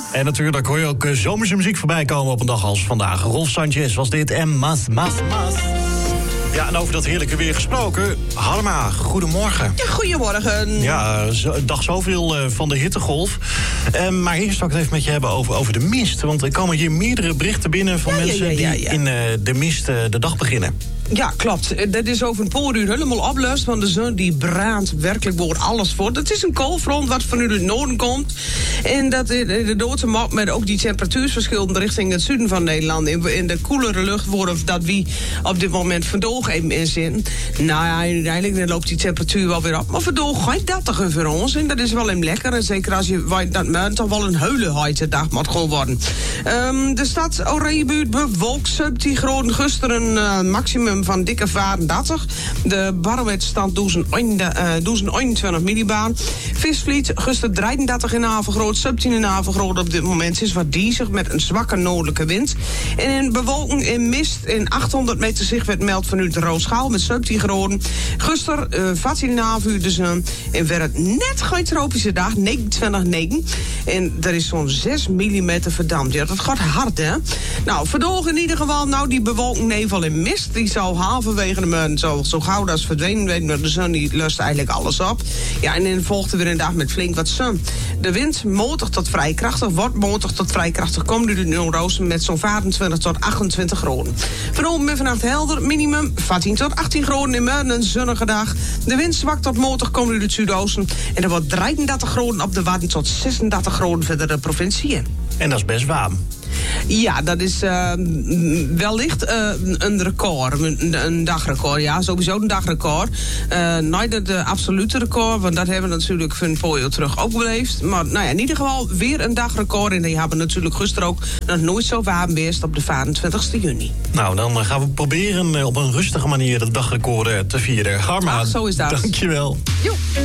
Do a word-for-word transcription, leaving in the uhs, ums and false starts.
En natuurlijk hoor je ook uh, zomerse muziek voorbij komen op een dag als vandaag. Rolf Sanchez was dit en Mas, Mas, Mas. Ja, en over dat heerlijke weer gesproken. Harma, goedemorgen. Ja, goedemorgen. Ja, zo, dag zoveel uh, van de hittegolf. Uh, maar eerst wil ik het even met je hebben over, over de mist. Want er komen hier meerdere berichten binnen van ja, mensen ja, ja, ja, ja. die in uh, de mist uh, de dag beginnen. Ja, klopt. Dat is over een paar uur helemaal oplust. Want de zon die brandt werkelijk voor alles voor. Het is een koolfront wat vanuit het noorden komt. En dat de doodse maakt met ook die temperatuursverschillen richting het zuiden van Nederland. In, in de koelere lucht worden dat wie op dit moment vandoog even in zitten. Nou ja, uiteindelijk dan loopt die temperatuur wel weer op. Maar vandoog gaat dat toch voor ons. En dat is wel even lekker. En zeker als je weet dat het toch wel een hele hete dag moet gewoon worden. Um, de stad Oranjebuurt bewolkt subtie groot. Gisteren uh, maximum van dikke vierendertig. De barometerstand duizend eenentwintig millibaan. Visvliet, gisteren drieëndertig in Havengroot, subtien in Havengroot op dit moment is wat diezig met een zwakke noordelijke wind. En in bewolking en mist in achthonderd meter zicht werd meld vanuit Rooschaal met subtien graden. Gisteren uh, veertien in Haven dus uh, en werd het net geen tropische dag, negenentwintig negen. En er is zo'n zes millimeter verdampt. Ja, dat gaat hard, hè? Nou, vandaag in ieder geval, nou die bewolking, nevel en mist, die zou halverwege de maand zo, zo gauw als verdwenen weet, maar de zon die lust eigenlijk alles op. Ja, en dan volgde weer een dag met flink wat zon. De wind matig tot vrij krachtig, wordt matig tot vrij krachtig, komt nu de noordoosten met zo'n vierentwintig tot achtentwintig graden. Vanavond en vannacht helder, minimum veertien tot achttien graden in morgen een zonnige dag. De wind zwak tot matig, komt nu het zuidoosten. En er wordt drieëndertig graden op de Wadden tot zesendertig graden verder de provincie in. En dat is best warm. Ja, dat is uh, wellicht uh, een record, een, een dagrecord. Ja, sowieso een dagrecord. Uh, nooit het uh, absolute record, want dat hebben we natuurlijk van een paar jaar terug ook beleefd. Maar nou ja, in ieder geval weer een dagrecord. En die hebben natuurlijk gisteren ook nog nooit zo warm geweest op de vierentwintigste juni. Nou, dan gaan we proberen uh, op een rustige manier het dagrecord uh, te vieren. Garma, Ach, zo is dat. Dankjewel. Jo.